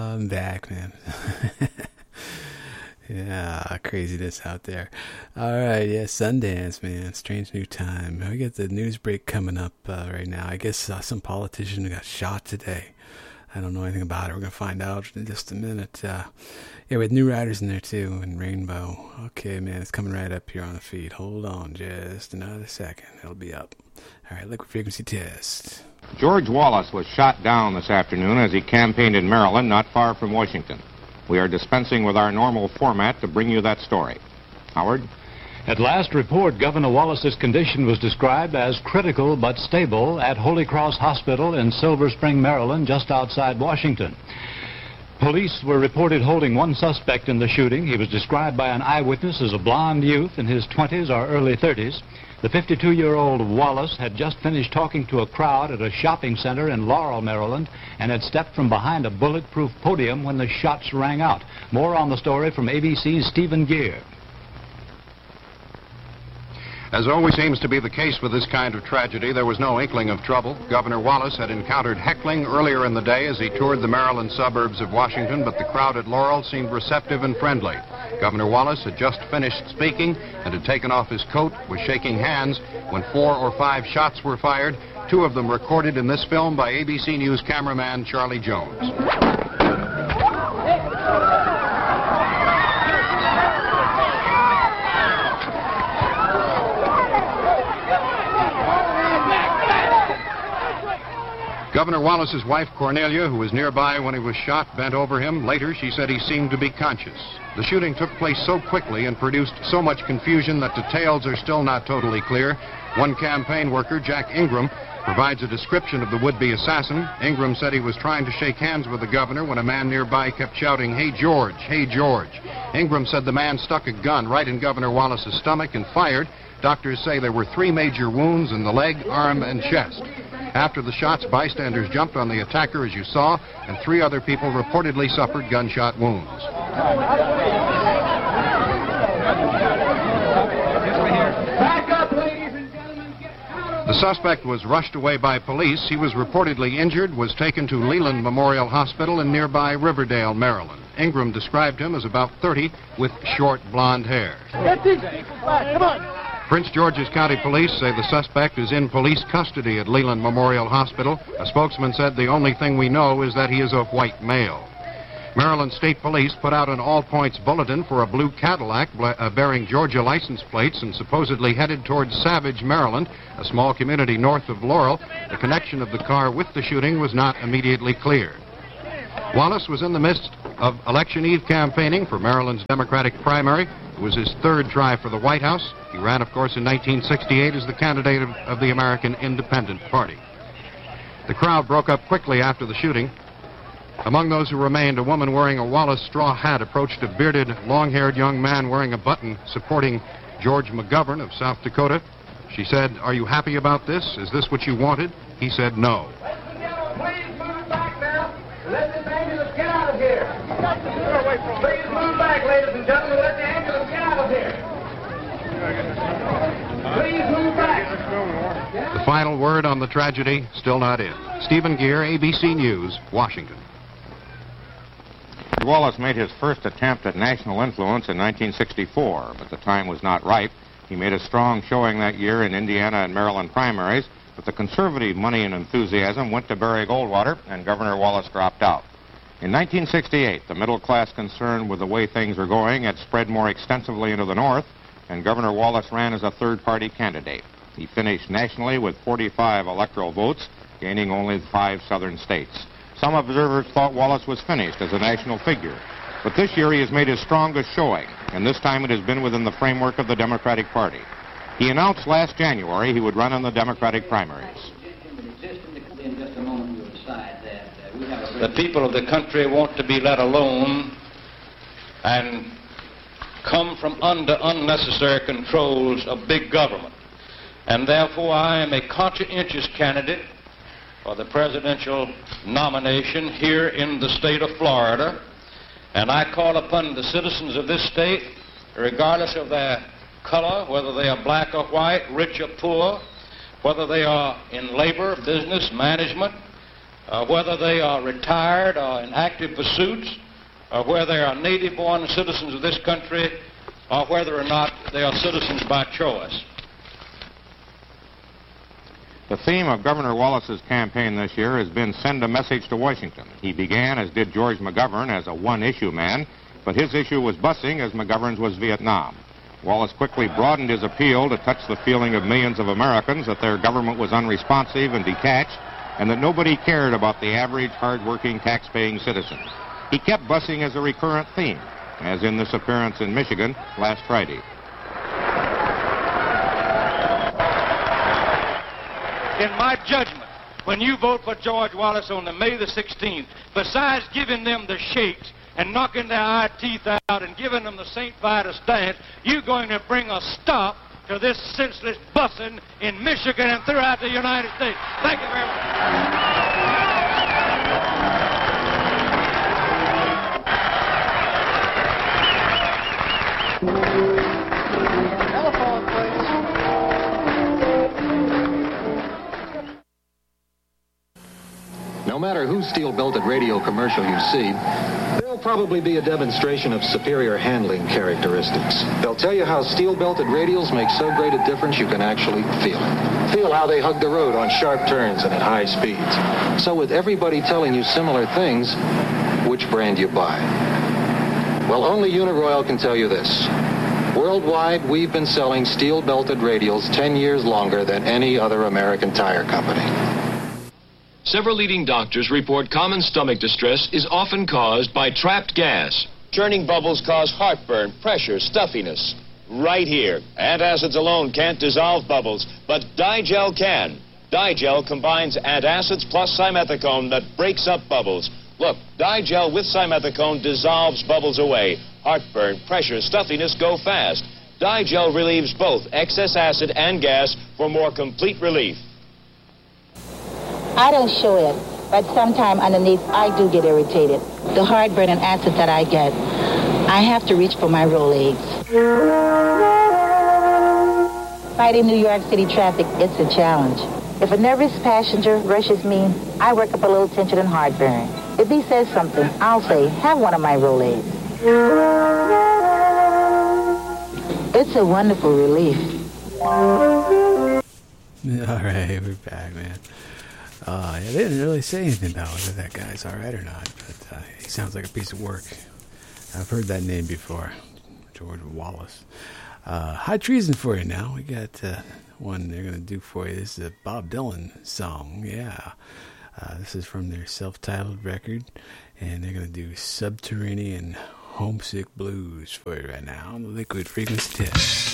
I'm back, man. Yeah, craziness out there. All right, yeah, Sundance, man. Strange new time. We got the news break coming up right now. I guess some politician got shot today. I don't know anything about it. We're going to find out in just a minute. Yeah, with New Riders in there, too, and Rainbow. Okay, man, it's coming right up here on the feed. Hold on just another second. It'll be up. All right, liquid frequency test. George Wallace was shot down this afternoon as he campaigned in Maryland, not far from Washington. We are dispensing with our normal format to bring you that story. Howard? At last report, Governor Wallace's condition was described as critical but stable at Holy Cross Hospital in Silver Spring, Maryland, just outside Washington. Police were reported holding one suspect in the shooting. He was described by an eyewitness as a blond youth in his 20s or early 30s. The 52-year-old Wallace had just finished talking to a crowd at a shopping center in Laurel, Maryland, and had stepped from behind a bulletproof podium when the shots rang out. More on the story from ABC's Stephen Gear. As always seems to be the case with this kind of tragedy, there was no inkling of trouble. Governor Wallace had encountered heckling earlier in the day as he toured the Maryland suburbs of Washington, but the crowd at Laurel seemed receptive and friendly. Governor Wallace had just finished speaking and had taken off his coat, was shaking hands when 4 or 5 shots were fired, 2 of them recorded in this film by ABC News cameraman Charlie Jones. Governor Wallace's wife, Cornelia, who was nearby when he was shot, bent over him. Later, she said he seemed to be conscious. The shooting took place so quickly and produced so much confusion that details are still not totally clear. One campaign worker, Jack Ingram, provides a description of the would-be assassin. Ingram said he was trying to shake hands with the governor when a man nearby kept shouting, "Hey, George, hey, George." Ingram said the man stuck a gun right in Governor Wallace's stomach and fired. Doctors say there were 3 major wounds in the leg, arm, and chest. After the shots, bystanders jumped on the attacker, as you saw, and 3 other people reportedly suffered gunshot wounds. The suspect was rushed away by police. He was reportedly injured, was taken to Leland Memorial Hospital in nearby Riverdale, Maryland. Ingram described him as about 30 with short blonde hair. Get these people back, come on! Prince George's County Police say the suspect is in police custody at Leland Memorial Hospital. A spokesman said the only thing we know is that he is of white male. Maryland State Police put out an all-points bulletin for a blue Cadillac bearing Georgia license plates and supposedly headed towards Savage, Maryland, a small community north of Laurel. The connection of the car with the shooting was not immediately clear. Wallace was in the midst of Election Eve campaigning for Maryland's Democratic primary. It was his 3rd try for the White House. He ran, of course, in 1968 as the candidate of the American Independent Party. The crowd broke up quickly after the shooting. Among those who remained, a woman wearing a Wallace straw hat approached a bearded, long-haired young man wearing a button supporting George McGovern of South Dakota. She said, "Are you happy about this? Is this what you wanted?" He said no. Please move back now. Let this ambulance get out of here. Please move back, ladies and gentlemen. Let the ambulance get out of here. Please move back. The final word on the tragedy still not in. Stephen Gear, ABC News, Washington. Wallace made his first attempt at national influence in 1964, but the time was not ripe. He made a strong showing that year in Indiana and Maryland primaries, but the conservative money and enthusiasm went to Barry Goldwater, and Governor Wallace dropped out. In 1968, the middle class concern with the way things were going had spread more extensively into the north, and Governor Wallace ran as a third-party candidate. He finished nationally with 45 electoral votes, gaining only 5 southern states. Some observers thought Wallace was finished as a national figure, but this year he has made his strongest showing, and this time it has been within the framework of the Democratic Party. He announced last January he would run in the Democratic primaries. The people of the country want to be let alone and come from under unnecessary controls of big government. And therefore I am a conscientious candidate for the presidential nomination here in the state of Florida. And I call upon the citizens of this state, regardless of their color, whether they are black or white, rich or poor, whether they are in labor, business, management, whether they are retired or in active pursuits, or whether they are native-born citizens of this country, or whether or not they are citizens by choice. The theme of Governor Wallace's campaign this year has been send a message to Washington. He began, as did George McGovern, as a one-issue man, but his issue was busing as McGovern's was Vietnam. Wallace quickly broadened his appeal to touch the feeling of millions of Americans that their government was unresponsive and detached, and that nobody cared about the average, hard-working, tax-paying citizen. He kept busing as a recurrent theme, as in this appearance in Michigan last Friday. In my judgment, when you vote for George Wallace on the May the 16th, besides giving them the shakes and knocking their eye teeth out and giving them the St. Vitus dance, you're going to bring a stop to this senseless busing in Michigan and throughout the United States. Thank you very much. No matter whose steel-belted radio commercial you see, there'll probably be a demonstration of superior handling characteristics. They'll tell you how steel-belted radials make so great a difference you can actually feel it. Feel how they hug the road on sharp turns and at high speeds. So with everybody telling you similar things, which brand you buy? Well, only Uniroyal can tell you this. Worldwide, we've been selling steel-belted radials 10 years longer than any other American tire company. Several leading doctors report common stomach distress is often caused by trapped gas. Churning bubbles cause heartburn, pressure, stuffiness. Right here. Antacids alone can't dissolve bubbles, but Digel can. Digel combines antacids plus simethicone that breaks up bubbles. Look, Digel with simethicone dissolves bubbles away. Heartburn, pressure, stuffiness go fast. Digel relieves both excess acid and gas for more complete relief. I don't show it, but sometime underneath I do get irritated. The heartburn and acid that I get, I have to reach for my Rolaids. Fighting New York City traffic, it's a challenge. If a nervous passenger rushes me, I work up a little tension and heartburn. If he says something, I'll say, have one of my Rolaids. It's a wonderful relief. All right, we're back, man. Yeah, they didn't really say anything about whether that guy's all right or not, but he sounds like a piece of work. I've heard that name before, George Wallace. High treason for you now. We got one they're going to do for you. This is a Bob Dylan song, yeah. This is from their self-titled record, and they're going to do Subterranean Homesick Blues for you right now on the Liquid Frequency Test.